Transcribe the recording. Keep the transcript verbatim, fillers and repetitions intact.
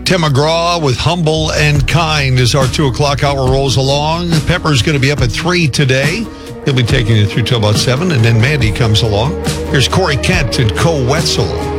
Tim McGraw with Humble and Kind as our two o'clock hour rolls along. Pepper's going to be up at three today. He'll be taking you through till about seven, and then Mandy comes along. Here's Corey Kent and Co Wetzel.